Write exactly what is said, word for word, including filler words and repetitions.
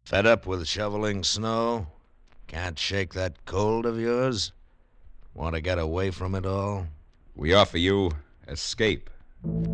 Fed up with shoveling snow? Can't shake that cold of yours? Want to get away from it all? We offer you escape.